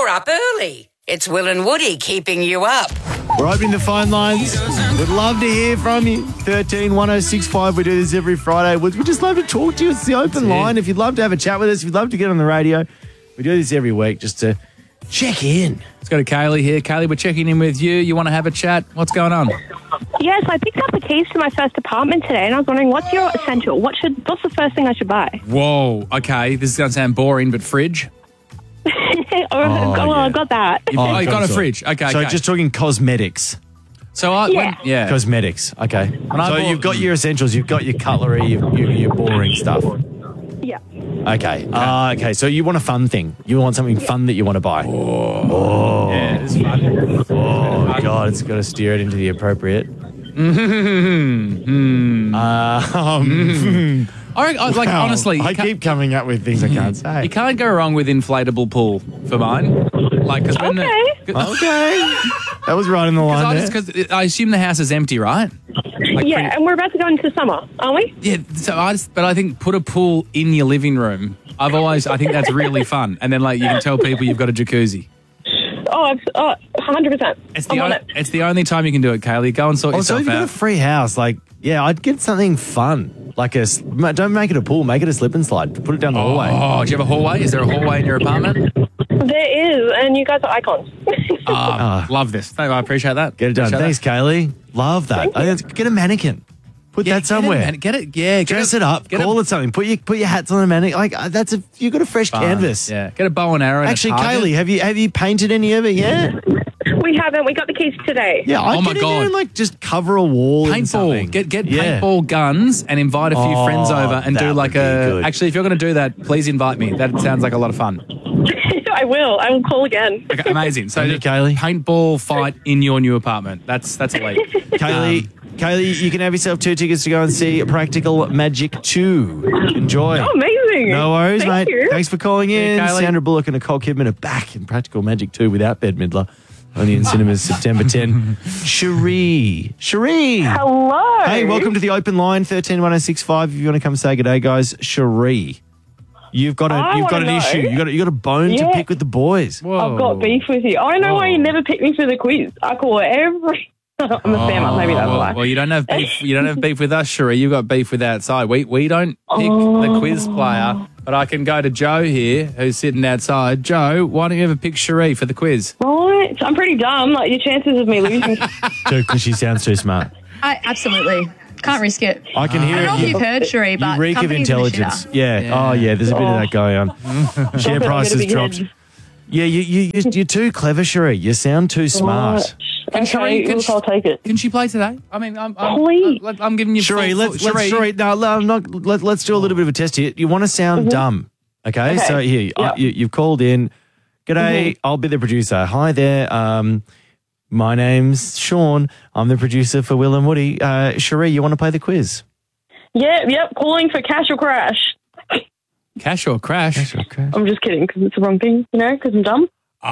You're up early. It's Will and Woody keeping you up. We're opening the phone lines. We'd love to hear from you. 13 1065. We do this every Friday. We'd just love to talk to you. It's the open line. If you'd love to have a chat with us, if you'd love to get on the radio, we do this every week just to check in. Let's go to Kaylee here. Kaylee, we're checking in with you. You want to have a chat? What's going on? Yes, I picked up the keys to my first apartment today, and I was wondering, what's your essential? What's the first thing I should buy? Whoa. Okay, this is going to sound boring, but fridge? I got that. Oh, you got a fridge. Okay, So okay. just talking cosmetics. So Yeah. Cosmetics. Okay. I So bought- you've got your essentials. You've got your cutlery, your boring stuff. Yeah. Okay. Okay. So you want a fun thing. You want something fun that you want to buy. Yeah, it's fun. Oh, God. It's got to steer it into the appropriate. Honestly, I keep coming up with things I can't say. you can't go wrong with inflatable pool for mine. Like, because when Okay. Okay. That was right in the line there. because I assume the house is empty, right? Like Yeah, and we're about to go into summer, aren't we? Yeah, so but I think put a pool in your living room. I think that's really fun. And then like you can tell people you've got a jacuzzi. 100%. It's the only time you can do it, Kaylee. Go and sort Also, yourself if you've got a out. free house, I'd get something fun. Don't make it a pool, make it a slip and slide. Put it down the hallway. Oh, do you have a hallway? Is there a hallway in your apartment? There is, and you guys are icons. Love this. No, I appreciate that. Get it done. Appreciate Thanks, Kaylee. Love that. Get a mannequin. Put that somewhere. Get it. Yeah. Dress it up. Call it something. Put your hats on a mannequin. You've got a fresh canvas. Yeah. Get a bow and arrow. Actually, and a target. Kaylee, have you painted any of it yet? We haven't. We got the keys today. Yeah, I'd Oh my get in there God. and just cover a wall. in something. Paintball. Get Yeah. paintball guns and invite a few friends over and that do would like be a. good. Actually, if you're going to do that, please invite me. That sounds like a lot of fun. I will. I will call again. Okay, amazing. So, Thank you, Kaylee. paintball fight in your new apartment. That's elite. Kaylee, you can have yourself 2 tickets to go and see Practical Magic 2. Enjoy. Oh, amazing. No worries, Thank mate. you. Thanks for calling in. Kaylee. Sandra Bullock and Nicole Kidman are back in Practical Magic 2 without Bette Midler. Only in cinemas September 10. Cherie. Hello. Hey, welcome to the open line, 131065. If you want to come say good day, guys. Cherie. You've got I an wanna know. issue. You got a bone to Yeah. pick with the boys. I've got beef with you. I don't know why you never pick me for the quiz. I call it every... I'm a spammer. Maybe that's why. Well, you don't have beef. You don't have beef with us, Cherie. You've got beef with outside. We don't pick the quiz player, but I can go to Joe here, who's sitting outside. Joe, why don't you ever pick Cherie for the quiz? Right. I'm pretty dumb. Like, your chances of me losing... Because she sounds too smart. I absolutely can't risk it. I can hear I don't know it. if you've heard, Cherie, but You reek of companies are the intelligence. shitter. Yeah. Oh, yeah. There's a bit of that going on. Share I've got a prices big dropped. head. Yeah, you're too clever, Cherie. You sound too smart. Okay, look, I'll take it. Can she play today? I mean, Please. I'm giving you Cherie, full- let's Cherie. let's do a little bit of a test here. You want to sound dumb, okay? So here, you've called in. G'day, I'll be the producer. Hi there. My name's Sean. I'm the producer for Will and Woody. Cherie, you want to play the quiz? Yep. Calling for cash or crash. Cash or crash? I'm just kidding because it's the wrong thing, because I'm dumb.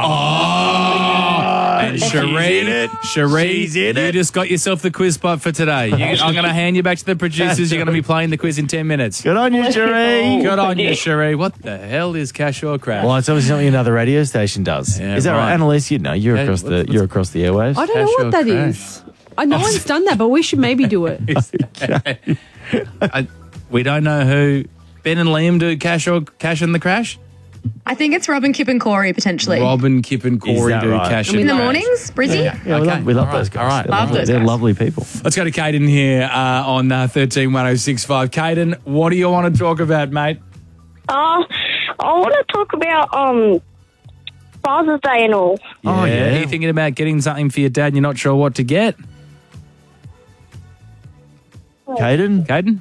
And Cherie, She's in you it. just got yourself the quiz spot for today. I'm going to hand you back to the producers. You're going to be playing the quiz in 10 minutes. Good on you, Cherie. Good on you, Cherie. What the hell is cash or crash? Well, it's obviously something another radio station does. Yeah, Is that right, right. Annalise? You know, you're Yeah, across the let's- you're across the airwaves. I don't know Cash or what that crash? is. No one's done that, but we should maybe do it. We don't know who Ben and Liam do cash and the crash. I think it's Robin, Kip and Corey, potentially. Robin, Kip and Corey that do right? cash In and the crash. mornings, Brizzy? Yeah, Okay. we love All right. those guys. All right. They're Love lovely. those They're guys. lovely people. Let's go to Caden here on 131065. Caden, what do you want to talk about, mate? I want to talk about Father's Day and all. Oh, yeah. Are you thinking about getting something for your dad and you're not sure what to get? Caden? Caden?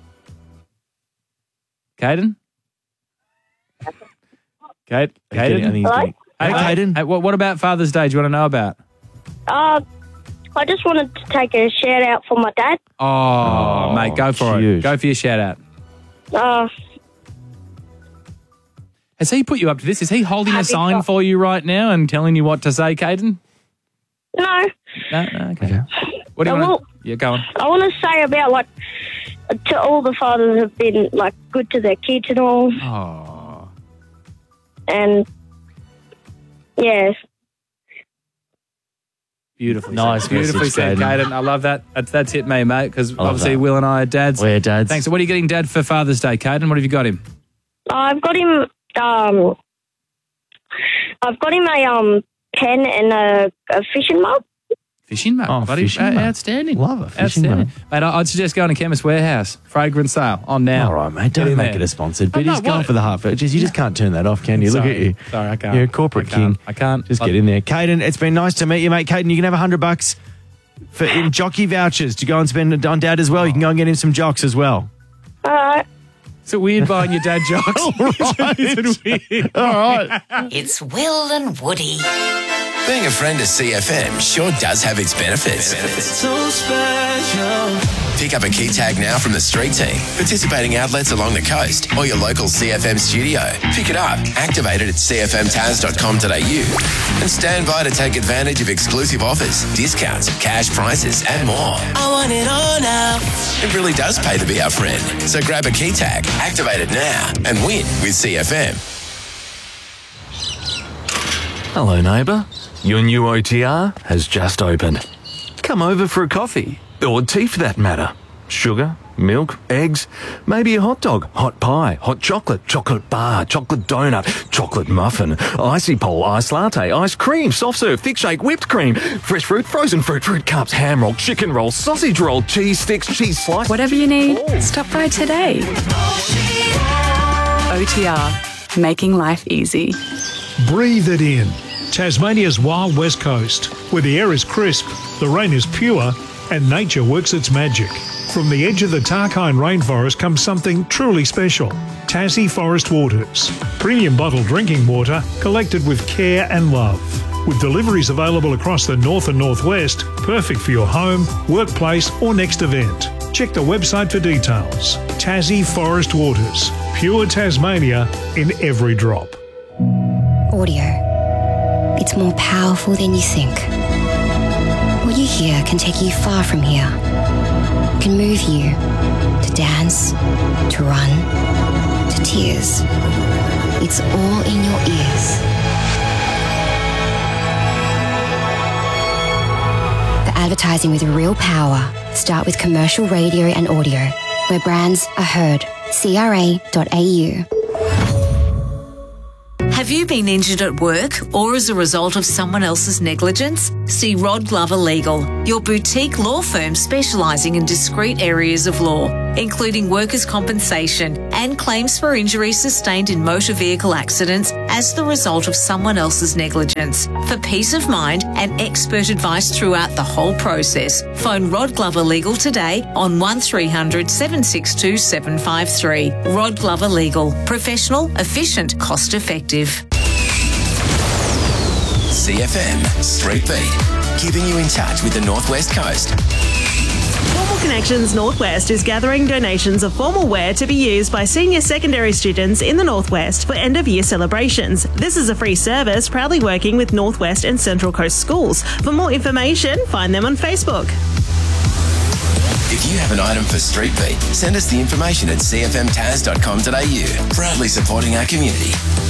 Caden? Caden? Hello? Hey, Caden. Hey, what about Father's Day? Do you want to know about? I just wanted to take a shout out for my dad. Oh, mate, go for huge. it. Go for your shout out. Has he put you up to this? Is he holding a sign for you right now and telling you what to say, Caden? No, No, okay. What do you want? Yeah, go on. I want to say about to all the fathers have been good to their kids and all, Oh, and Yes. Beautifully Nice said. Beautifully message, said, Caden. Caden. I love that. That's it, me, mate, because love obviously that. Will and I are dads. We're dads. Thanks. So what are you getting Dad for Father's Day, Caden? What have you got him? I've got him a pen and a fishing mug. Fishing mug. Oh, buddy. fishing mug. Outstanding. Love a fishing Outstanding. mug. Mate, I'd suggest going to Chemist Warehouse. Fragrance sale on now. All right, mate. Get Don't in make there. it a sponsored. But no, he's going what? for the heart. You just can't turn that off, can you? Look Sorry. at you. Sorry, I can't. You're a corporate I can't. king. I can't. Just get in there. Caden, it's been nice to meet you, mate. Caden, you can have $100 in jockey vouchers to go and spend on Dad as well. You can go and get him some jocks as well. All right. Is it weird buying your dad jocks? Is it weird? All right. It's Will and Woody. Being a friend of CFM sure does have its benefits. So special. Pick up a key tag now from the street team, participating outlets along the coast, or your local CFM studio. Pick it up, activate it at cfmtaz.com.au, and stand by to take advantage of exclusive offers, discounts, cash prices, and more. I want it all now. It really does pay to be our friend. So grab a key tag, activate it now, and win with CFM. Hello, neighbour. Your new OTR has just opened. Come over for a coffee, or tea for that matter. Sugar, milk, eggs, maybe a hot dog, hot pie, hot chocolate, chocolate bar, chocolate donut, chocolate muffin, icy pole, iced latte, ice cream, soft serve, thick shake, whipped cream, fresh fruit, frozen fruit, fruit cups, ham roll, chicken roll, sausage roll, cheese sticks, cheese slice. Whatever you need, stop by today. OTR, making life easy. Breathe it in. Tasmania's wild west coast, where the air is crisp, the rain is pure, and nature works its magic. From the edge of the Tarkine rainforest comes something truly special. Tassie Forest Waters. Premium bottled drinking water collected with care and love. With deliveries available across the north and northwest, perfect for your home, workplace or next event. Check the website for details. Tassie Forest Waters. Pure Tasmania in every drop. Audio. It's more powerful than you think. What you hear can take you far from here. Can move you to dance, to run, to tears. It's all in your ears. For advertising with real power, start with commercial radio and audio, where brands are heard. CRA.au. Have you been injured at work or as a result of someone else's negligence? See Rod Glover Legal, your boutique law firm specialising in discrete areas of law, including workers' compensation and claims for injuries sustained in motor vehicle accidents as the result of someone else's negligence. For peace of mind and expert advice throughout the whole process, phone Rod Glover Legal today on 1300 762 753. Rod Glover Legal. Professional, efficient, cost effective. CFM Street Beat, keeping you in touch with the Northwest Coast. Formal Connections Northwest is gathering donations of formal wear to be used by senior secondary students in the Northwest for end-of-year celebrations. This is a free service proudly working with Northwest and Central Coast schools. For more information, find them on Facebook. If you have an item for Street Beat, send us the information at cfmtaz.com.au. Proudly supporting our community.